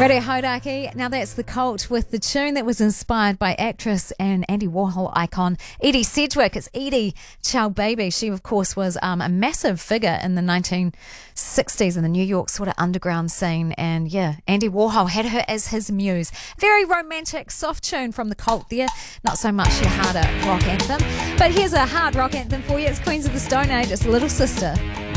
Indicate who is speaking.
Speaker 1: Radio Hodaki. Now that's The Cult with the tune that was inspired by actress and Andy Warhol icon Edie Sedgwick. It's Edie Ciao Baby. She, of course, was a massive figure in the 1960s in the New York sort of underground scene. And yeah, Andy Warhol had her as his muse. Very romantic, soft tune from The Cult there. Not so much your harder rock anthem. But here's a hard rock anthem for you. It's Queens of the Stone Age. It's Little Sister.